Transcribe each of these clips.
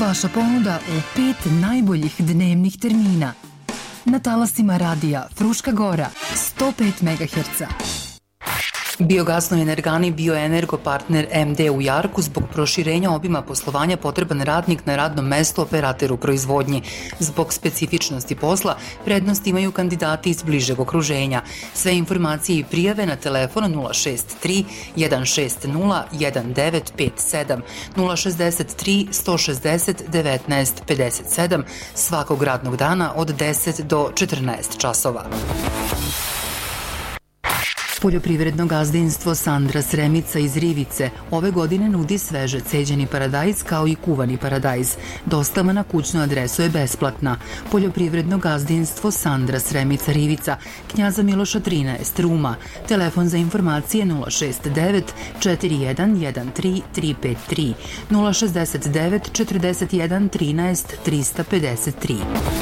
Vaša ponuda u 5 najboljih dnevnih termina. Na talasima radija Fruška Gora, 105 MHz. Biogasno Energani Bioenergo partner MD u Jarku zbog proširenja obima poslovanja potreban radnik na radnom mestu operateru proizvodnji. Zbog specifičnosti posla prednost imaju kandidati iz bližeg okruženja. Sve informacije i prijave na telefon 063 160 1957 063 160 1957 svakog radnog dana od 10 do 14 časova. Poljoprivredno gazdinstvo Sandra Sremica iz Rivice ove godine nudi sveže ceđeni paradajz kao i kuvani paradajz. Dostava na kućnu adresu je besplatna. Poljoprivredno gazdinstvo Sandra Sremica Rivica, Knjaza Miloša 13, Ruma. Telefon za informacije 069 4113 353 069 41 13 353.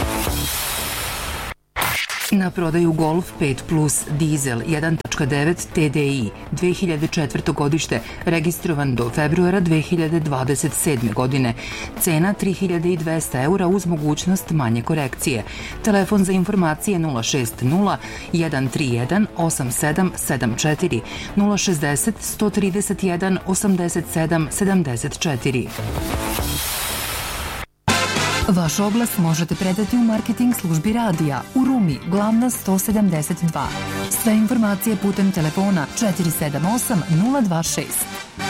Na prodaju Golf 5 Plus dizel 1.9 TDI 2004. godište, registrovan do februara 2027. godine. Cena 3200 eura uz mogućnost manje korekcije. Telefon za informacije 060 131 8774 060 131 87 74. Vaš oglas možete predati u marketing službi radija u Rumi, Glavna 172. Sve informacije putem telefona 478 026.